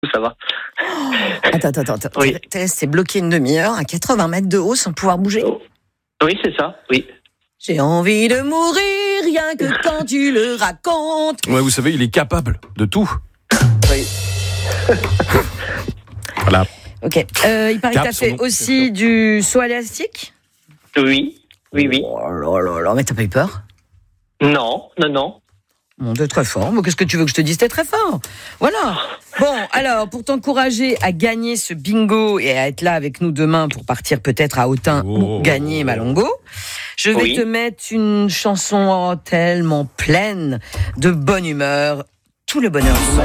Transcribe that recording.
ça va. Attends. Oui. T'es resté bloqué une demi-heure à 80 mètres de haut sans pouvoir bouger. Oui, c'est ça, oui. J'ai envie de mourir rien que quand tu le racontes. Ouais, vous savez, il est capable de tout. Oui. Voilà. Ok. Il paraît que Cap, t'as son fait nom, aussi du saut élastique. Oui. Oh là, mais t'as pas eu peur? Non. Bon, t'es très fort. Mais qu'est-ce que tu veux que je te dise? T'es très fort. Voilà. Bon, alors, pour t'encourager à gagner ce bingo et à être là avec nous demain pour partir peut-être à Autun ou gagner Malongo, je vais te mettre une chanson tellement pleine de bonne humeur. Tout le bonheur du monde.